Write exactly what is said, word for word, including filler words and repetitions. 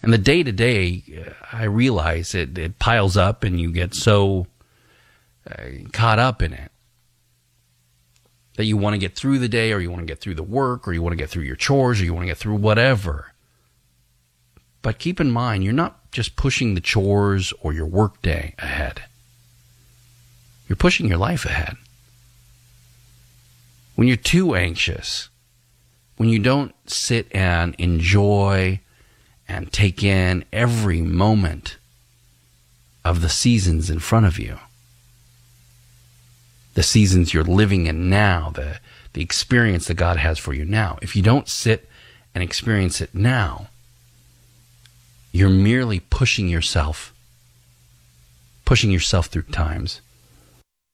And the day-to-day, I realize it, it piles up and you get so uh, caught up in it that you want to get through the day, or you want to get through the work, or you want to get through your chores, or you want to get through whatever. But keep in mind, you're not just pushing the chores or your work day ahead. You're pushing your life ahead. When you're too anxious, when you don't sit and enjoy and take in every moment of the seasons in front of you, the seasons you're living in now, the, the experience that God has for you now, if you don't sit and experience it now, you're merely pushing yourself, pushing yourself through times.